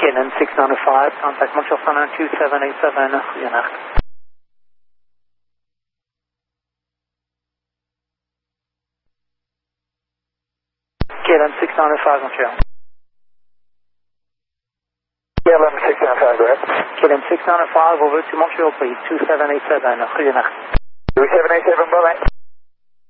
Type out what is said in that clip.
KLM 6905, contact Montreal Center 2787, goeienacht. KLM 6905, Montreal. KLM 6905, go ahead. KLM 6905, over to Montreal, please, 2787, goeienacht. 2787, bye-bye.